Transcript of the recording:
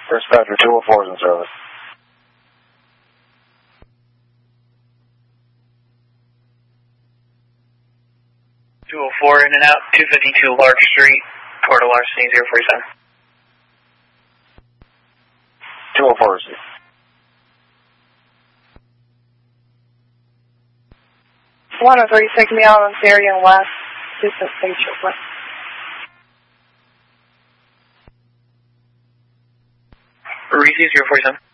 Dispatcher 204 is in service. 204 in and out, 252 Lark Street, Port of Washington 047. 204 is 103, take me out on Syrian West, distance St. West. Receive 047.